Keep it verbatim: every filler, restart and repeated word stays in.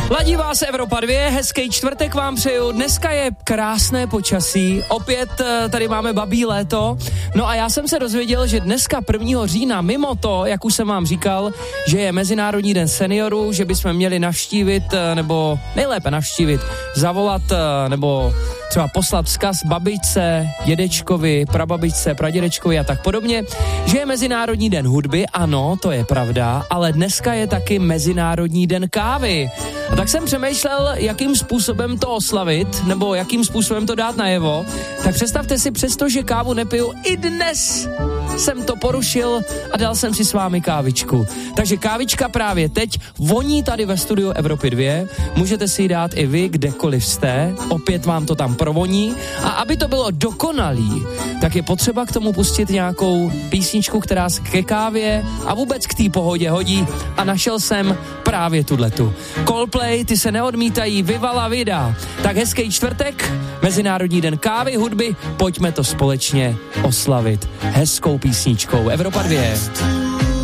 Ladí vás Evropa dva, hezký čtvrtek vám přeju, dneska je krásné počasí, opět tady máme babí léto, no a já jsem se dozvěděl, že dneska prvního října, mimo to, jak už jsem vám říkal, že je Mezinárodní den seniorů, že bychom měli navštívit, nebo nejlépe navštívit, zavolat, nebo třeba poslat vzkaz babičce, dědečkovi, prababičce, pradědečkovi a tak podobně, že je Mezinárodní den hudby, ano, to je pravda, ale dneska je taky Mezinárodní den kávy. A tak jsem přemýšlel, jakým způsobem to oslavit, nebo jakým způsobem to dát najevo. Tak představte si, přesto, že kávu nepiju, i dnes jsem to porušil a dal jsem si s vámi kávičku. Takže kávička právě teď voní tady ve studiu Evropy dva. Můžete si ji dát i vy, kdekoliv jste. Opět vám to tam provoní. A aby to bylo dokonalý, tak je potřeba k tomu pustit nějakou písničku, která se ke kávě a vůbec k té pohodě hodí. A našel jsem právě tuhletu. Coldplay, ty se neodmítají, Viva la vida. Tak hezký čtvrtek, Mezinárodní den kávy, hudby, pojďme to společně oslavit hezkou písničkou Evropa dva.